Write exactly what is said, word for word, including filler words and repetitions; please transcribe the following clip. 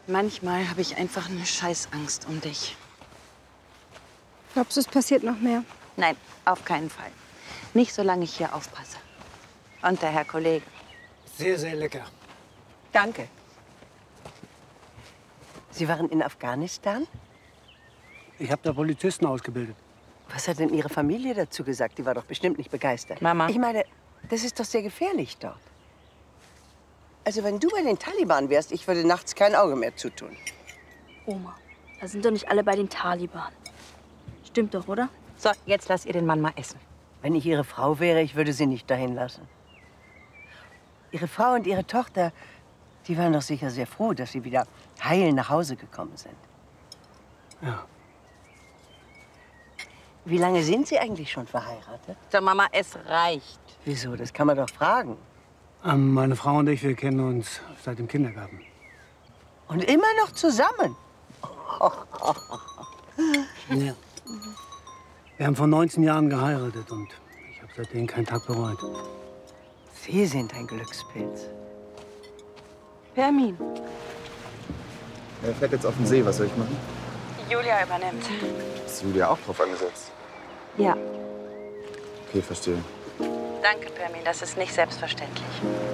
Manchmal habe ich einfach eine Scheißangst um dich. Glaubst du, es passiert noch mehr? Nein, auf keinen Fall. Nicht, solange ich hier aufpasse. Und der Herr Kollege. Sehr, sehr lecker. Danke. Sie waren in Afghanistan? Ich habe da Polizisten ausgebildet. Was hat denn Ihre Familie dazu gesagt? Die war doch bestimmt nicht begeistert. Mama. Ich meine, das ist doch sehr gefährlich dort. Also wenn du bei den Taliban wärst, ich würde nachts kein Auge mehr zutun. Oma, da sind doch nicht alle bei den Taliban. Stimmt doch, oder? So, jetzt lass ihr den Mann mal essen. Wenn ich Ihre Frau wäre, ich würde sie nicht dahin lassen. Ihre Frau und Ihre Tochter, die waren doch sicher sehr froh, dass Sie wieder heil nach Hause gekommen sind. Ja. Wie lange sind Sie eigentlich schon verheiratet? So, Mama, es reicht. Wieso? Das kann man doch fragen. Ähm, meine Frau und ich, wir kennen uns seit dem Kindergarten. Und immer noch zusammen? Ja. Wir haben vor neunzehn Jahren geheiratet und ich habe seitdem keinen Tag bereut. Sie sind ein Glückspilz. Permin. Er fährt jetzt auf den See. Was soll ich machen? Julia übernimmt. Ist Julia auch drauf angesetzt? Ja. Okay, verstehe. Danke, Permin. Das ist nicht selbstverständlich.